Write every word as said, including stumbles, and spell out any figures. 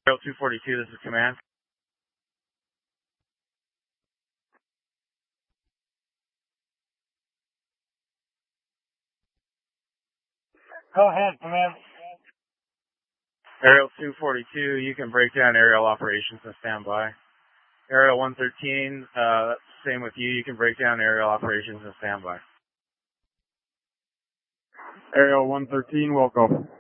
Aerial two forty-two, this is command. Go ahead, command. Aerial two forty-two, you can break down aerial operations and stand by. Aerial one thirteen, uh, same with you. You can break down aerial operations and stand by. Aerial one thirteen, Wilco.